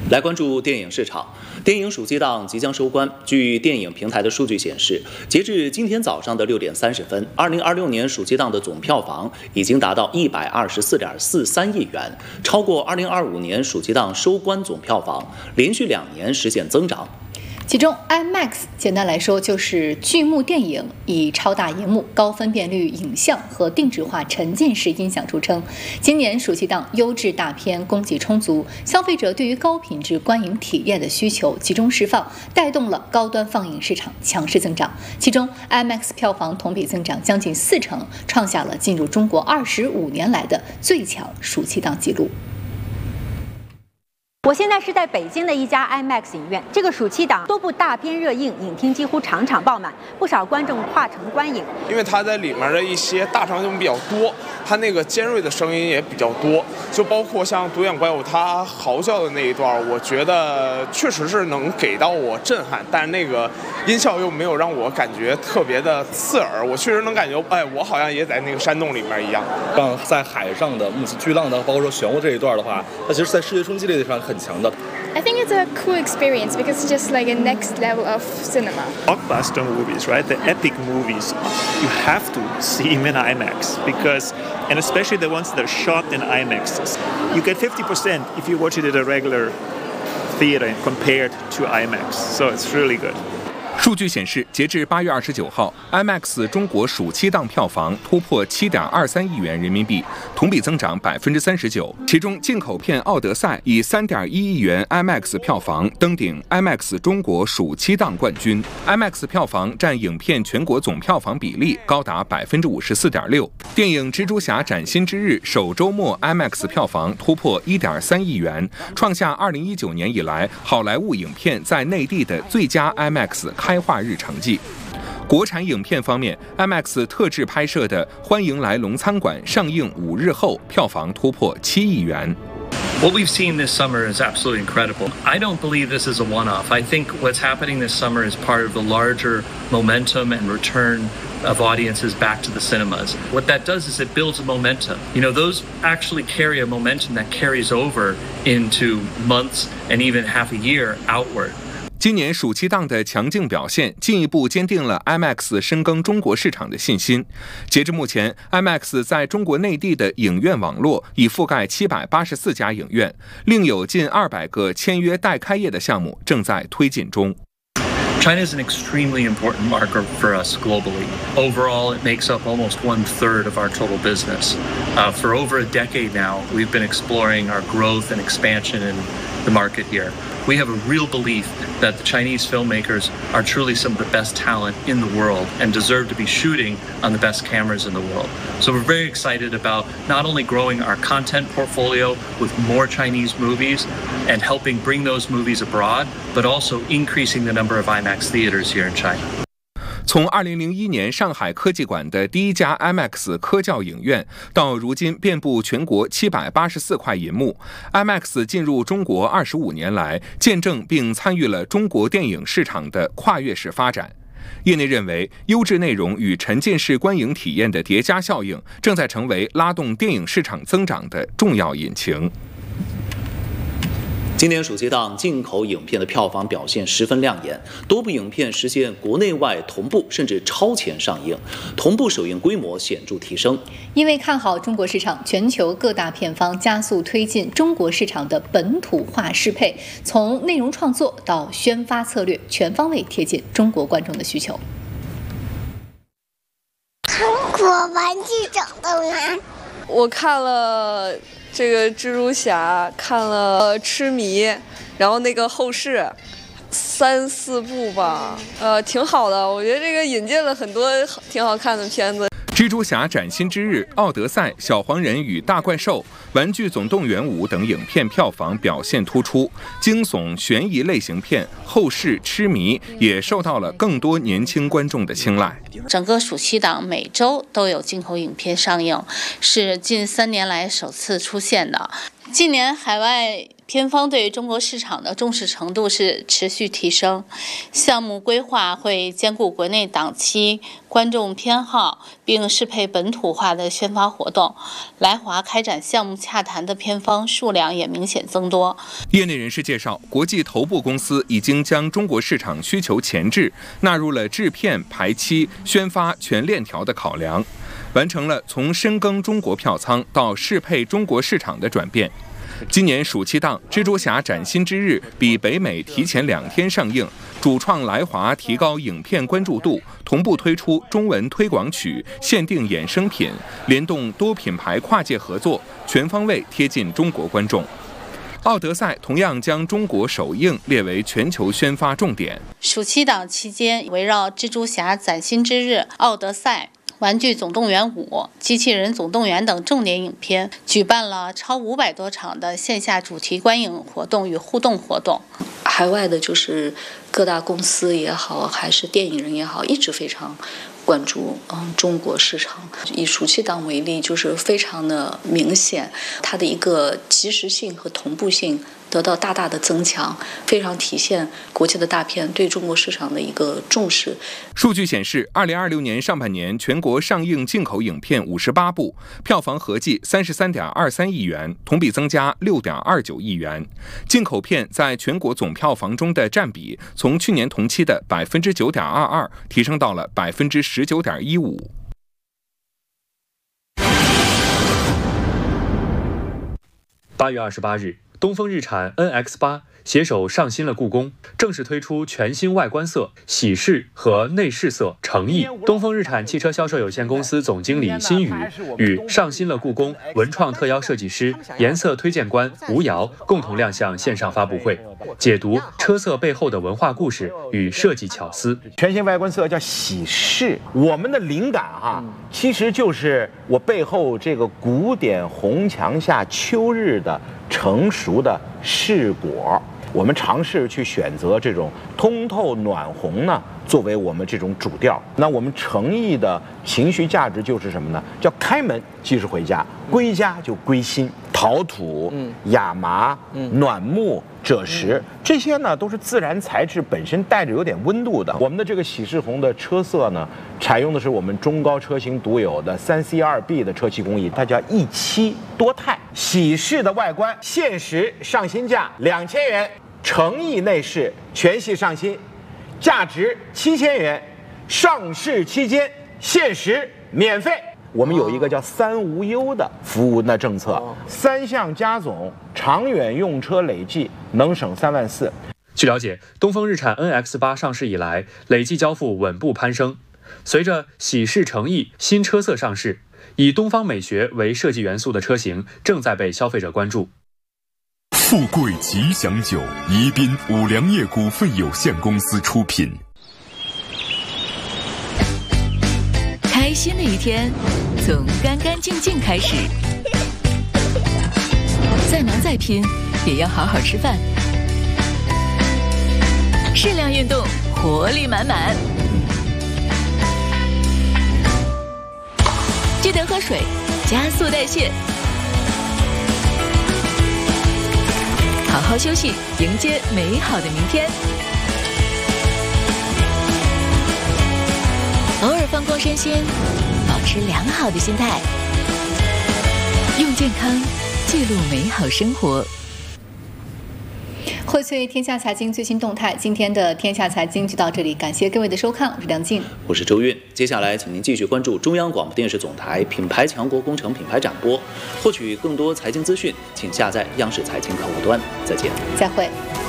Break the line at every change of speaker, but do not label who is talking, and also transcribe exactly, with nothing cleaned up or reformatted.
来关注电影市场，电影暑期档即将收官。据电影平台的数据显示，截至今天早上的六点三十分，二零二六年暑期档的总票房已经达到一百二十四点四三亿元，超过二零二五年暑期档收官总票房，连续两年实现增长。
其中 IMAX 简单来说就是巨幕电影，以超大荧幕、高分辨率影像和定制化沉浸式音响著称。今年暑期档优质大片供给充足，消费者对于高品质观影体验的需求集中释放，带动了高端放映市场强势增长。其中 IMAX 票房同比增长将近四成，创下了进入中国二十五年来的最强暑期档纪录。
我现在是在北京的一家 IMAX 影院，这个暑期档多部大片热映，影厅几乎场场爆满，不少观众跨城观影。
因为它在里面的一些大场景比较多，它那个尖锐的声音也比较多，就包括像独眼怪物它嚎叫的那一段，我觉得确实是能给到我震撼，但是那个音效又没有让我感觉特别的刺耳，我确实能感觉，哎，我好像也在那个山洞里面一样。
像在海上的目击巨浪的，包括说漩涡这一段的话，它其实在视觉冲击力上很强的。
I think it's a cool experience because it's just like a next level of cinema.
Blockbuster movies, right? The epic movies, you have to see them in IMAX because, and especially the ones that are shot in IMAX, you get fifty percent if you watch it at a regular theater compared to IMAX. So it's really good.
数据显示，截至八月二十九号 ，IMAX 中国暑期档票房突破七点二三亿元人民币，同比增长百分之三十九。其中，进口片《奥德赛》以三点一亿元 IMAX 票房登顶 IMAX 中国暑期档冠军。IMAX 票房占影片全国总票房比例高达百分之五十四点六。电影《蜘蛛侠：崭新之日》首周末 IMAX 票房突破一点三亿元，创下二零一九年以来好莱坞影片在内地的最佳 IMAX 开画日成绩。国产影片方面 ，IMAX 特制拍摄的《欢迎来龙餐馆》上映五日后，票房突破七亿元。
What we've seen this summer is absolutely incredible. I don't believe this is a one-off. I think what's happening this summer is part of the larger momentum and return of audiences back to the cinemas. What that does is it builds a momentum. You know, those actually carry a momentum that carries over into months and even half a year outward.
今年暑期档的强劲表现，进一步坚定了 IMAX 深耕中国市场的信心。截至目前 ，IMAX 在中国内地的影院网络已覆盖七百八十四家影院，另有近二百个签约待开业的项目正在推进中。
China is an extremely important market for us globally. Overall, it makes up almost one third of our total business. Uh, for over a decade now, we've been exploring our growth and expansion in the market here. We have a real belief that the Chinese filmmakers are truly some of the best talent in the world and deserve to be shooting on the best cameras in the world. So we're very excited about not only growing our content portfolio with more Chinese movies and helping bring those movies abroad, but also increasing the number of IMAX theaters here in China.
从二零零一年上海科技馆的第一家 IMAX 科教影院，到如今遍布全国七百八十四块银幕 ，IMAX 进入中国二十五年来，见证并参与了中国电影市场的跨越式发展。业内认为，优质内容与沉浸式观影体验的叠加效应，正在成为拉动电影市场增长的重要引擎。
今年暑期档进口影片的票房表现十分亮眼，多部影片实现国内外同步甚至超前上映，同步首映规模显著提升。
因为看好中国市场，全球各大片方加速推进中国市场的本土化适配，从内容创作到宣发策略，全方位贴近中国观众的需求。
中国玩具长得难。
我看了这个蜘蛛侠，看了痴迷，然后那个后世三四部吧，呃，挺好的。我觉得这个引进了很多挺好看的片子。
蜘蛛侠崭新之日、奥德赛、小黄人与大怪兽、玩具总动员五等影片票房表现突出，惊悚悬疑类型片后世痴迷也受到了更多年轻观众的青睐。
整个暑期档每周都有进口影片上映，是近三年来首次出现的。近年海外片方对中国市场的重视程度是持续提升，项目规划会兼顾国内档期、观众偏好，并适配本土化的宣发活动。来华开展项目洽谈的片方数量也明显增多。
业内人士介绍，国际头部公司已经将中国市场需求前置纳入了制片、排期、宣发全链条的考量，完成了从深耕中国票仓到适配中国市场的转变。今年暑期档《蜘蛛侠：崭新之日》比北美提前两天上映，主创来华提高影片关注度，同步推出中文推广曲、限定衍生品，联动多品牌跨界合作，全方位贴近中国观众。奥德赛同样将中国首映列为全球宣发重点。
暑期档期间，围绕《蜘蛛侠：崭新之日》、奥德赛、玩具总动员五、机器人总动员等重点影片，举办了超五百多场的线下主题观影活动与互动活动。
海外的就是各大公司也好，还是电影人也好，一直非常关注嗯中国市场。以暑期档为例，就是非常的明显，它的一个及时性和同步性得到大大的增强，非常体现国际的大片对中国市场的一个重视。
数据显示，二零二六年上半年全国上映进口影片五十八部，票房合计三十三点二三亿元，同比增加六点二九亿元。进口片在全国总票房中的占比从去年同期的百分之九点二二提升到了百分之十九点一五。
八月二十八日，东风日产 N X 八 携手上新了故宫，正式推出全新外观色、喜事和内饰色诚意。东风日产汽车销售有限公司总经理辛宇与上新了故宫文创特邀设计师、颜色推荐官吴瑶共同亮相线上发布会，解读车色背后的文化故事与设计巧思。
全新外观色叫喜事，我们的灵感哈、啊，其实就是我背后这个古典红墙下秋日的成熟的柿果。我们尝试去选择这种通透暖红呢，作为我们这种主调。那我们诚意的情绪价值就是什么呢？叫开门即是回家，归家就归心。陶土、亚麻、暖木、赭石，这些呢都是自然材质，本身带着有点温度的。我们的这个喜事红的车色呢，采用的是我们中高车型独有的三 C 二 B 的车漆工艺，它叫一漆多钛。喜事的外观限时上新价两千元。诚意内饰全系上新，价值七千元，上市期间限时免费。我们有一个叫三无忧的服务的政策，三项加总，长远用车累计能省三万四。
据了解，东风日产 N X 八 上市以来，累计交付稳步攀升。随着喜事诚意新车色上市，以东方美学为设计元素的车型正在被消费者关注。
富贵吉祥酒，宜宾五粮液股份有限公司出品。
开心的一天，从干干净净开始。再忙再拼，也要好好吃饭。适量运动，活力满满。记得喝水，加速代谢。好好休息，迎接美好的明天。偶尔放空身心，保持良好的心态，用健康记录美好生活。
获取天下财经最新动态，今天的天下财经就到这里，感谢各位的收看，我是梁静，
我是周韵。接下来，请您继续关注中央广播电视总台品牌强国工程品牌展播，获取更多财经资讯，请下载央视财经客户端。再见，
再会。